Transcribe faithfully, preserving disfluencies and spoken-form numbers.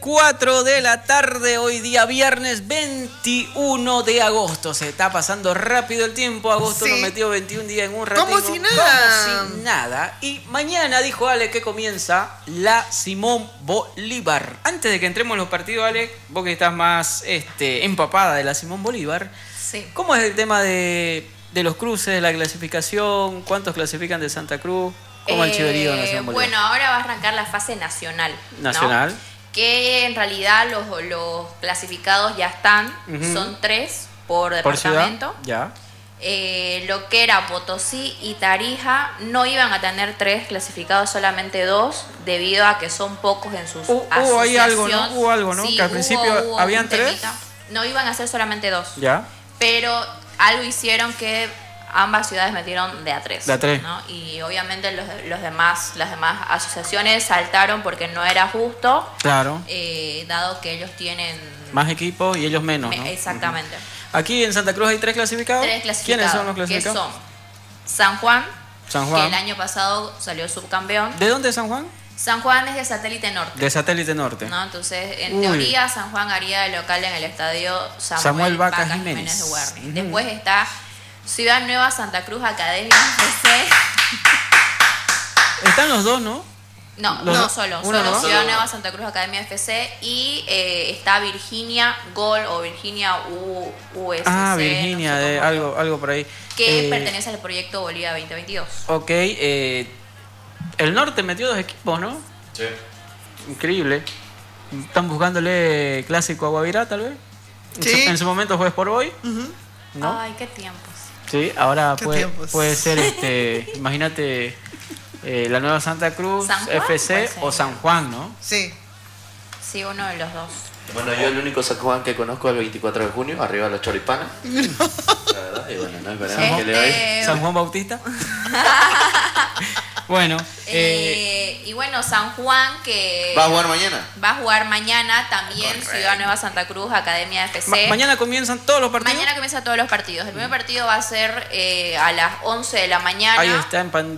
cuatro de la tarde, hoy día viernes veintiuno de agosto. Se está pasando rápido el tiempo. Agosto sí. Nos metió veintiún días en un ratito. Como si nada. Como si nada. Y mañana, dijo Ale, que comienza la Simón Bolívar. Antes de que entremos en los partidos, Ale, vos que estás más este, empapada de la Simón Bolívar, sí. ¿Cómo es el tema de, de los cruces, de la clasificación? ¿Cuántos clasifican de Santa Cruz? ¿Cómo eh, el chiverío en la Simón Bolívar? Bueno, ahora va a arrancar la fase nacional. Nacional. ¿no? Que en realidad los, los clasificados ya están, uh-huh. Son tres por departamento. Por ciudad, ya. Eh, lo que era Potosí y Tarija no iban a tener tres clasificados, solamente dos, debido a que son pocos en sus uh, asociaciones. Hubo ahí algo, ¿no? Hubo algo, ¿no? Sí, que al hubo, principio hubo habían tres. Temita. No, iban a ser solamente dos. Ya. Pero algo hicieron que ambas ciudades metieron de a tres. De a tres. ¿no? Y obviamente los, los demás, las demás asociaciones saltaron porque no era justo. Claro. Eh, dado que ellos tienen más equipos y ellos menos, ¿no? Exactamente. Uh-huh. Aquí en Santa Cruz hay tres clasificados. Tres clasificados. ¿Quiénes son los clasificados? Que son San Juan, San Juan, que el año pasado salió subcampeón. ¿De dónde es San Juan? San Juan es de Satélite Norte. De Satélite Norte. ¿No? Entonces, en Uy. teoría, San Juan haría el local en el estadio Samuel, Samuel Vaca Vaca Jiménez. Jiménez de Guarni. Uh-huh. Después está Ciudad Nueva Santa Cruz Academia F C. Están los dos, ¿no? No, los no dos, solo. Uno Solo no. Ciudad Nueva Santa Cruz Academia F C y eh, está Virginia Gol o Virginia U, U S C. Ah, Virginia, no sé de algo, algo por ahí. Que eh, pertenece al proyecto Bolívar veinte veintidós. Ok, eh, el norte metió dos equipos, ¿no? Sí. Increíble. ¿Están buscándole clásico a Guavirá, tal vez? Sí. En su, en su momento fue Sport Boy, Uh-huh. ¿no? Ay, qué tiempos. Sí, ahora ¿Qué puede, tiempos? puede ser, este, imagínate, eh, la Nueva Santa Cruz, ¿San Juan? F C Puede ser. o San Juan, ¿no? Sí. Sí, uno de los dos. Bueno, yo el único San Juan que conozco es el veinticuatro de junio, arriba de los choripanes. La verdad, y bueno, no esperemos Este- que le vaya. San Juan Bautista. Bueno, Eh, eh, y bueno, San Juan que ¿Va a jugar mañana? va a jugar mañana también. Correcto. Ciudad Nueva Santa Cruz Academia F C. ma- mañana comienzan todos los partidos. Mañana comienzan todos los partidos. El primer partido va a ser eh, a las once de la mañana. Ahí está en pan